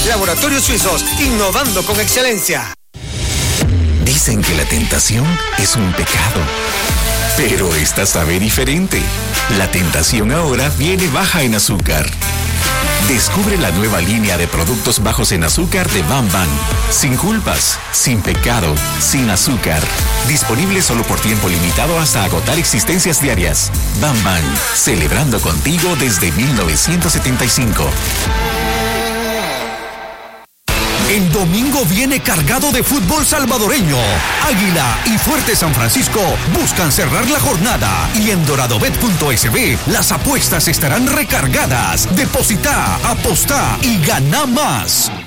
Laboratorios Suizos, innovando con excelencia. Dicen que la tentación es un pecado, pero esta sabe diferente. La tentación ahora viene baja en azúcar. Descubre la nueva línea de productos bajos en azúcar de Bam Bam. Sin culpas, sin pecado, sin azúcar. Disponible solo por tiempo limitado hasta agotar existencias diarias. Bam Bam, celebrando contigo desde 1975. El domingo viene cargado de fútbol salvadoreño. Águila y Fuerte San Francisco buscan cerrar la jornada y en doradobet.sb las apuestas estarán recargadas. Deposita, apostá y gana más.